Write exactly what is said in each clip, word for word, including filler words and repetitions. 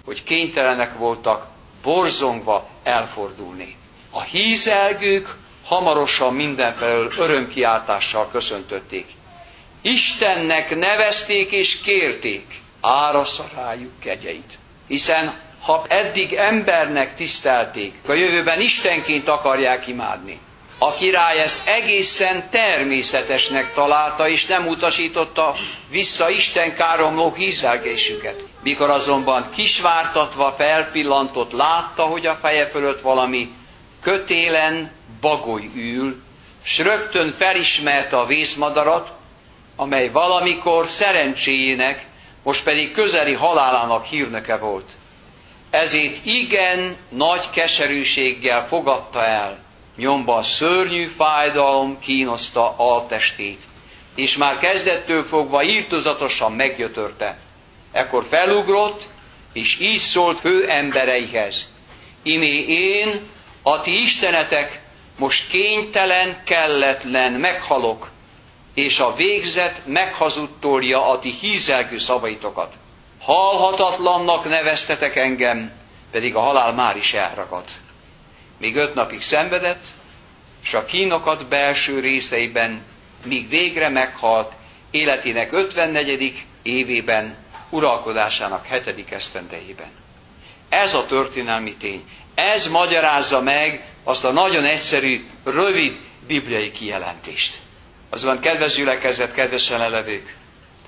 hogy kénytelenek voltak borzongva elfordulni. A hízelgők hamarosan mindenfelől örömkiáltással köszöntötték. Istennek nevezték és kérték, árassza rájuk kegyeit. Hiszen ha eddig embernek tisztelték, a jövőben Istenként akarják imádni. A király ezt egészen természetesnek találta, és nem utasította vissza Isten káromló hízelgésüket. Mikor azonban kisvártatva felpillantott, látta, hogy a feje fölött valami kötélen bagoly ül, s rögtön felismerte a vészmadarat, amely valamikor szerencséjének, most pedig közeli halálának hírnöke volt. Ezért igen nagy keserűséggel fogadta el, nyomban szörnyű fájdalom kínoszta altestét, és már kezdettől fogva írtózatosan meggyötörte. Ekkor felugrott, és így szólt fő embereihez: imé én, a ti istenetek, most kénytelen, kelletlen meghalok, és a végzet meghazudtolja a ti hízelgő szavaitokat. Halhatatlannak neveztetek engem, pedig a halál már is elragad. Még öt napig szenvedett, s a kínokat belső részeiben, míg végre meghalt, életének ötvennegyedik évében, uralkodásának hetedik esztendejében. Ez a történelmi tény. Ez magyarázza meg azt a nagyon egyszerű, rövid bibliai kijelentést. Azonban, kedves gyülekezet, kedves jelenlevők,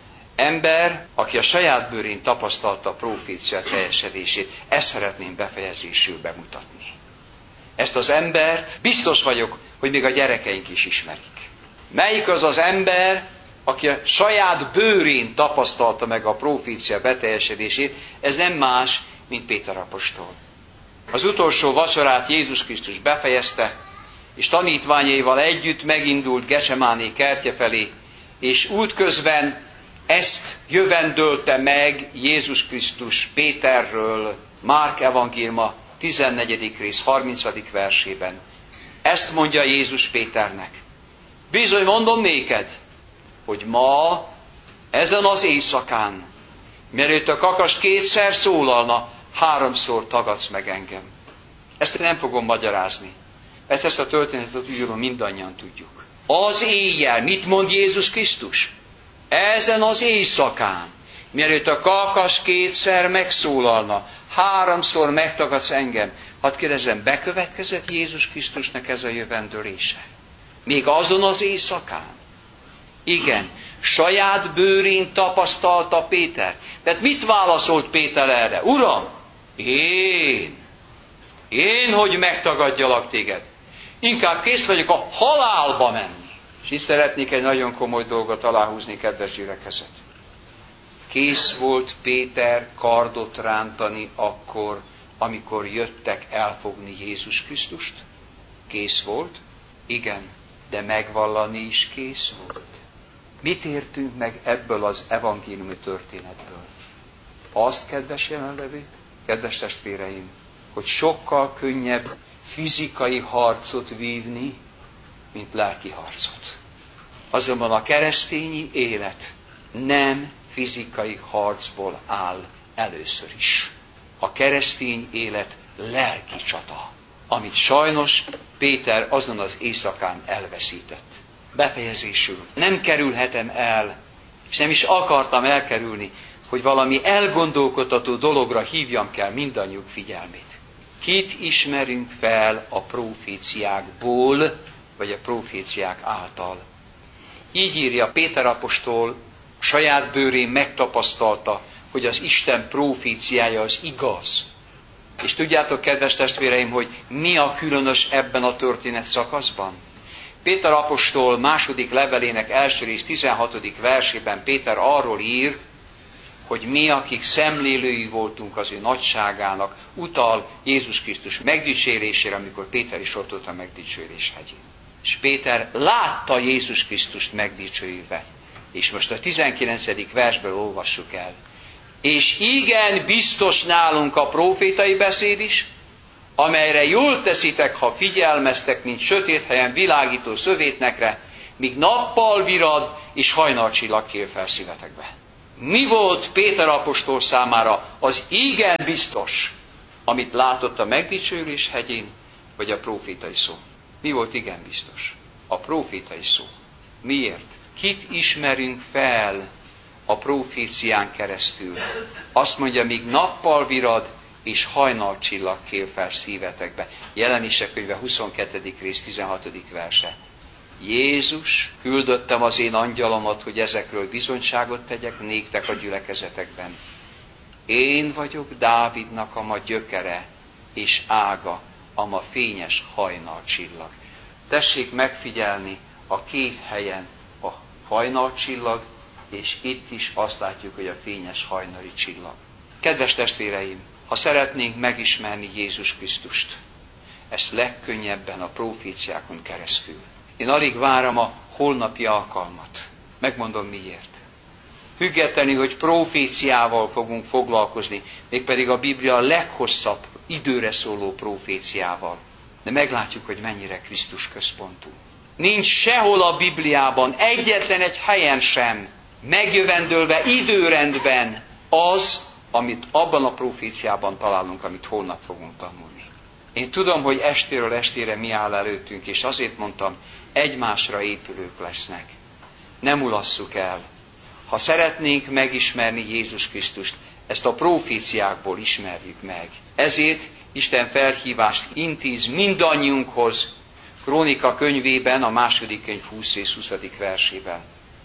ember, aki a saját bőrén tapasztalta a profécia teljesedését, ezt szeretném befejezésül bemutatni. Ezt az embert biztos vagyok, hogy még a gyerekeink is ismerik. Melyik az az ember, aki a saját bőrén tapasztalta meg a profécia beteljesedését? Ez nem más, mint Péter apostol. Az utolsó vacsorát Jézus Krisztus befejezte, és tanítványaival együtt megindult Gecsemáné kertje felé, és útközben ezt jövendölte meg Jézus Krisztus Péterről, Márk evangéliuma tizennegyedik rész harmincadik versében. Ezt mondja Jézus Péternek: bizony mondom néked, hogy ma, ezen az éjszakán, mielőtt a kakas kétszer szólalna, háromszor tagadsz meg engem. Ezt nem fogom magyarázni, mert ezt a történetet úgy mindannyian tudjuk. Az éjjel, mit mond Jézus Krisztus? Ezen az éjszakán, mielőtt a kakas kétszer megszólalna, háromszor megtagadsz engem. Hadd kérdezzem, bekövetkezett Jézus Krisztusnak ez a jövendőlése? Még azon az éjszakán? Igen, saját bőrén tapasztalta Péter. Tehát mit válaszolt Péter erre? Uram, én, én, hogy megtagadjalak téged. Inkább kész vagyok a halálba menni. És itt szeretnék egy nagyon komoly dolgot aláhúzni, kedves gyülekezet. Kész volt Péter kardot rántani akkor, amikor jöttek elfogni Jézus Krisztust? Kész volt? Igen, de megvallani is kész volt. Mit értünk meg ebből az evangéliumi történetből? Azt, kedves jelenlevők, kedves testvéreim, hogy sokkal könnyebb fizikai harcot vívni, mint lelki harcot. Azonban a keresztényi élet nem fizikai harcból áll először is. A keresztény élet lelki csata, amit sajnos Péter azon az éjszakán elveszített. Befejezésül nem kerülhetem el, és nem is akartam elkerülni, hogy valami elgondolkodtató dologra hívjam kell mindannyiuk figyelmét. Kit ismerünk fel a proféciákból, vagy a proféciák által? Így írja Péter apostol, saját bőrén megtapasztalta, hogy az Isten proféciája az igaz. És tudjátok, kedves testvéreim, hogy mi a különös ebben a történet szakaszban? Péter apostol második levelének első rész tizenhatodik versében Péter arról ír, hogy mi, akik szemlélői voltunk az ő nagyságának, utal Jézus Krisztus megdicsérésére, amikor Péter is ott volt a megdicsérés hegyén. És Péter látta Jézus Krisztust megdicsőjébe. És most a tizenkilencedik versből olvassuk el. És igen, biztos nálunk a prófétai beszéd is, amelyre jól teszitek, ha figyelmeztek, mint sötét helyen világító szövétnekre, míg nappal virad és hajnalcsillag kél fel szívetekbe. Mi volt Péter apostol számára az igen biztos, amit látott a megdicsőlés hegyén, vagy a prófétai szó? Mi volt igen biztos? A prófétai szó. Miért? Kit ismerünk fel a profécián keresztül? Azt mondja, míg nappal virad, és hajnalcsillag kél fel szívetekbe. Jelenések könyve huszonkettedik rész tizenhatodik verse. Jézus, küldöttem az én angyalomat, hogy ezekről bizonyságot tegyek néktek a gyülekezetekben. Én vagyok Dávidnak a ma gyökere és ága, a ma fényes hajnalcsillag. Tessék megfigyelni a két helyen a hajnalcsillag, és itt is azt látjuk, hogy a fényes hajnali csillag. Kedves testvéreim, ha szeretnénk megismerni Jézus Krisztust, ezt legkönnyebben a proféciákon keresztül. Én alig várom a holnapi alkalmat. Megmondom miért. Függetlenül, hogy proféciával fogunk foglalkozni, mégpedig a Biblia a leghosszabb időre szóló proféciával. De meglátjuk, hogy mennyire Krisztus központú. Nincs sehol a Bibliában, egyetlen egy helyen sem megjövendölve időrendben az, amit abban a proféciában találunk, amit holnap fogunk tanulni. Én tudom, hogy estéről estére mi áll előttünk, és azért mondtam, egymásra épülők lesznek. Nem ulasszuk el. Ha szeretnénk megismerni Jézus Krisztust, ezt a proféciákból ismerjük meg. Ezért Isten felhívást intéz mindannyiunkhoz, Krónika könyvében, a második könyv húsz és huszadik versében.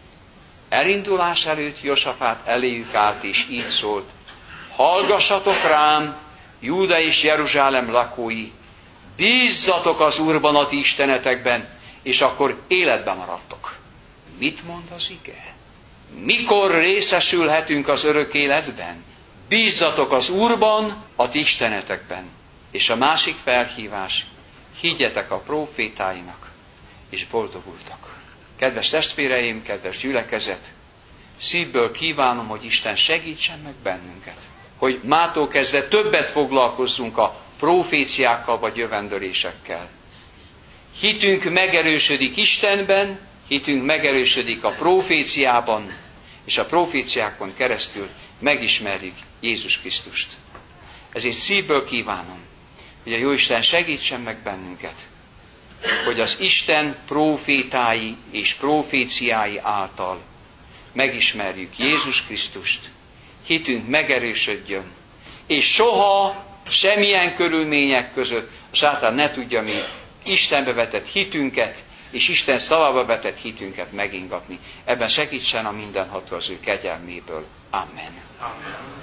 Elindulás előtt Josafát eléjük állt, és így szólt: hallgassatok rám, Júda és Jeruzsálem lakói, bízzatok az Úrban a ti istenetekben, és akkor életben maradtok. Mit mond az ige? Mikor részesülhetünk az örök életben? Bízzatok az Úrban, a ti istenetekben. És a másik felhívás: higgyetek a prófétáinak, és boldogultak. Kedves testvéreim, kedves gyülekezet, szívből kívánom, hogy Isten segítsen meg bennünket, hogy mától kezdve többet foglalkozzunk a proféciákkal vagy jövendölésekkel. Hitünk megerősödik Istenben, hitünk megerősödik a proféciában, és a proféciákon keresztül megismerjük Jézus Krisztust. Ezért szívből kívánom, hogy a Jóisten segítsen meg bennünket, hogy az Isten profétái és proféciái által megismerjük Jézus Krisztust, hitünk megerősödjön, és soha, semmilyen körülmények között a sátán ne tudja mi Istenbe vetett hitünket, és Isten szavába vetett hitünket megingatni. Ebben segítsen a mindenható az ő kegyelméből. Amen. Amen.